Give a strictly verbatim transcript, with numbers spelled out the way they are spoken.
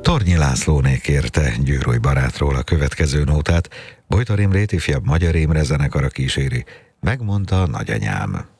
Tornyi Lászlóné kérte Győrúj barátról a következő nótát, Bojtor Imrét ifjabb Magyar Imre zenekara kíséri, megmondta a nagyanyám.